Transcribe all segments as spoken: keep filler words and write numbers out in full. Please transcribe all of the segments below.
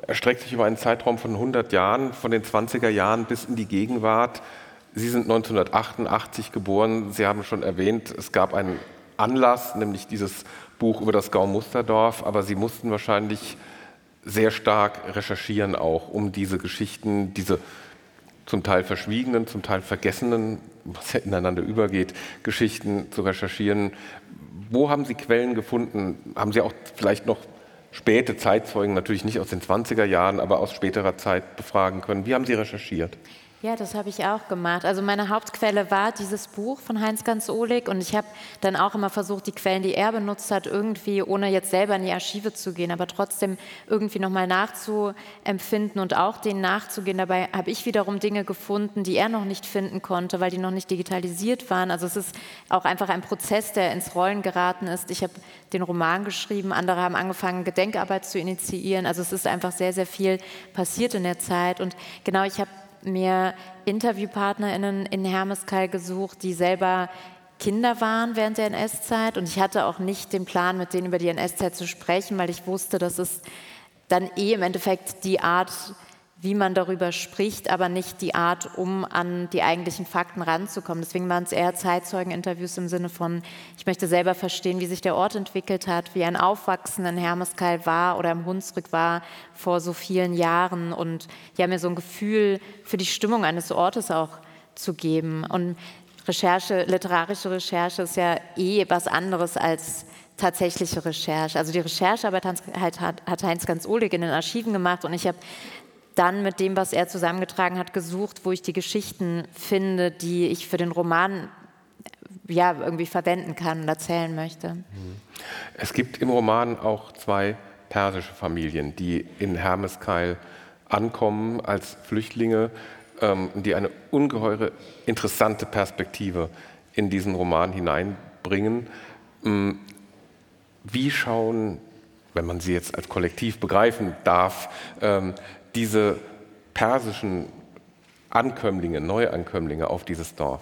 erstreckt sich über einen Zeitraum von hundert Jahren, von den zwanziger Jahren bis in die Gegenwart. Sie sind neunzehnhundertachtundachtzig geboren. Sie haben schon erwähnt, es gab einen Anlass, nämlich dieses Buch über das Gau Musterdorf, aber Sie mussten wahrscheinlich sehr stark recherchieren auch, um diese Geschichten, diese zum Teil verschwiegenen, zum Teil vergessenen, was ja ineinander übergeht, Geschichten zu recherchieren. Wo haben Sie Quellen gefunden? Haben Sie auch vielleicht noch späte Zeitzeugen, natürlich nicht aus den zwanziger Jahren, aber aus späterer Zeit befragen können? Wie haben Sie recherchiert? Ja, das habe ich auch gemacht. Also meine Hauptquelle war dieses Buch von Heinz Ganz Ohlig und ich habe dann auch immer versucht, die Quellen, die er benutzt hat, irgendwie, ohne jetzt selber in die Archive zu gehen, aber trotzdem irgendwie nochmal nachzuempfinden und auch denen nachzugehen. Dabei habe ich wiederum Dinge gefunden, die er noch nicht finden konnte, weil die noch nicht digitalisiert waren. Also es ist auch einfach ein Prozess, der ins Rollen geraten ist. Ich habe den Roman geschrieben, andere haben angefangen, Gedenkarbeit zu initiieren. Also es ist einfach sehr, sehr viel passiert in der Zeit. Und genau, ich habe mir InterviewpartnerInnen in Hermeskeil gesucht, die selber Kinder waren während der N S-Zeit. Und ich hatte auch nicht den Plan, mit denen über die N S-Zeit zu sprechen, weil ich wusste, das ist dann eh im Endeffekt die Art, wie man darüber spricht, aber nicht die Art, um an die eigentlichen Fakten ranzukommen. Deswegen waren es eher Zeitzeugeninterviews im Sinne von, ich möchte selber verstehen, wie sich der Ort entwickelt hat, wie ein Aufwachsen in Hermeskeil war oder im Hunsrück war vor so vielen Jahren und ja, mir so ein Gefühl für die Stimmung eines Ortes auch zu geben. Und Recherche, literarische Recherche ist ja eh was anderes als tatsächliche Recherche. Also die Recherchearbeit hat, hat, hat Heinz Ganz Ohlig in den Archiven gemacht und ich habe dann mit dem, was er zusammengetragen hat, gesucht, wo ich die Geschichten finde, die ich für den Roman ja, irgendwie verwenden kann und erzählen möchte. Es gibt im Roman auch zwei persische Familien, die in Hermeskeil ankommen als Flüchtlinge, ähm, die eine ungeheure interessante Perspektive in diesen Roman hineinbringen. Wie schauen, wenn man sie jetzt als Kollektiv begreifen darf, ähm, diese persischen Ankömmlinge, Neuankömmlinge auf dieses Dorf?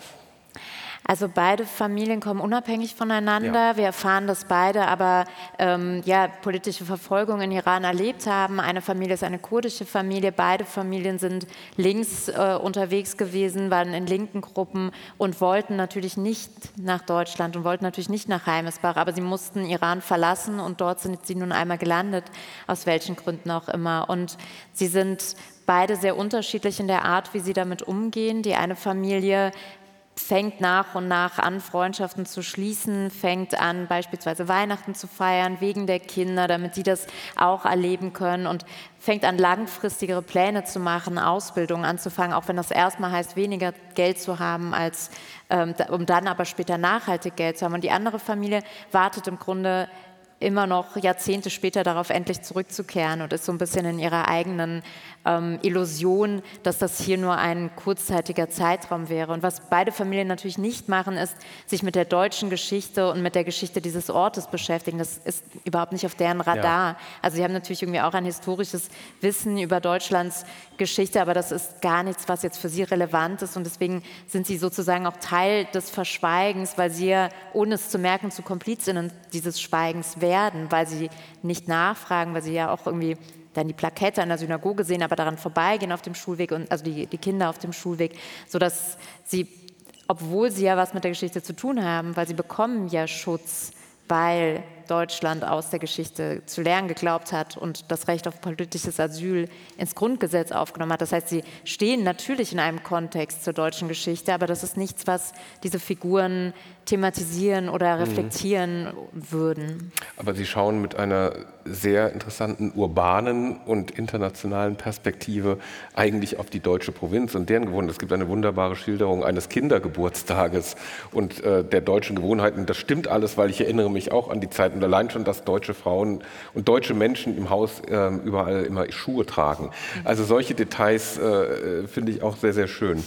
Also beide Familien kommen unabhängig voneinander. Ja. Wir erfahren, dass beide aber ähm, ja, politische Verfolgung in Iran erlebt haben. Eine Familie ist eine kurdische Familie. Beide Familien sind links äh, unterwegs gewesen, waren in linken Gruppen und wollten natürlich nicht nach Deutschland und wollten natürlich nicht nach Heimesbach. Aber sie mussten Iran verlassen und dort sind sie nun einmal gelandet, aus welchen Gründen auch immer. Und sie sind beide sehr unterschiedlich in der Art, wie sie damit umgehen. Die eine Familie fängt nach und nach an, Freundschaften zu schließen, fängt an, beispielsweise Weihnachten zu feiern, wegen der Kinder, damit die das auch erleben können und fängt an, langfristigere Pläne zu machen, Ausbildungen anzufangen, auch wenn das erstmal heißt, weniger Geld zu haben, als, ähm, um dann aber später nachhaltig Geld zu haben. Und die andere Familie wartet im Grunde immer noch Jahrzehnte später darauf, endlich zurückzukehren und ist so ein bisschen in ihrer eigenen ähm, Illusion, dass das hier nur ein kurzzeitiger Zeitraum wäre. Und was beide Familien natürlich nicht machen, ist, sich mit der deutschen Geschichte und mit der Geschichte dieses Ortes beschäftigen. Das ist überhaupt nicht auf deren Radar. Ja. Also sie haben natürlich irgendwie auch ein historisches Wissen über Deutschlands Geschichte, aber das ist gar nichts, was jetzt für sie relevant ist. Und deswegen sind sie sozusagen auch Teil des Verschweigens, weil sie ja, ohne es zu merken, zu Komplizinnen dieses Schweigens werden, weil sie nicht nachfragen, weil sie ja auch irgendwie dann die Plakette an der Synagoge sehen, aber daran vorbeigehen auf dem Schulweg, und also die, die Kinder auf dem Schulweg, sodass sie, obwohl sie ja was mit der Geschichte zu tun haben, weil sie bekommen ja Schutz, weil Deutschland aus der Geschichte zu lernen geglaubt hat und das Recht auf politisches Asyl ins Grundgesetz aufgenommen hat. Das heißt, sie stehen natürlich in einem Kontext zur deutschen Geschichte, aber das ist nichts, was diese Figuren thematisieren oder reflektieren mhm. würden. Aber Sie schauen mit einer sehr interessanten urbanen und internationalen Perspektive eigentlich auf die deutsche Provinz und deren Gewohnheiten. Es gibt eine wunderbare Schilderung eines Kindergeburtstages und äh, der deutschen Gewohnheiten. Das stimmt alles, weil ich erinnere mich auch an die Zeit und allein schon, dass deutsche Frauen und deutsche Menschen im Haus äh, überall immer Schuhe tragen. Also solche Details äh, finde ich auch sehr, sehr schön.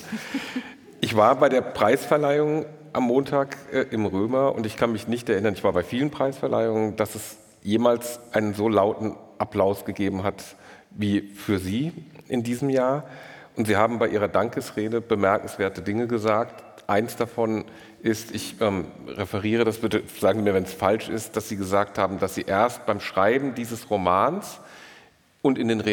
Ich war bei der Preisverleihung am Montag äh, im Römer und ich kann mich nicht erinnern, ich war bei vielen Preisverleihungen, dass es jemals einen so lauten Applaus gegeben hat wie für Sie in diesem Jahr. Und Sie haben bei Ihrer Dankesrede bemerkenswerte Dinge gesagt. Eins davon ist, ich ähm, referiere das, bitte sagen Sie mir, wenn es falsch ist, dass Sie gesagt haben, dass Sie erst beim Schreiben dieses Romans und in den